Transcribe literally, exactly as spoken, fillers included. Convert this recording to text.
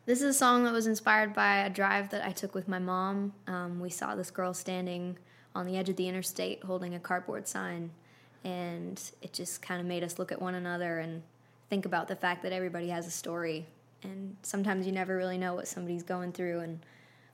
This is a song that was inspired by a drive that I took with my mom. Um, we saw this girl standing on the edge of the interstate holding a cardboard sign, and it just kind of made us look at one another and think about the fact that everybody has a story, and sometimes you never really know what somebody's going through, and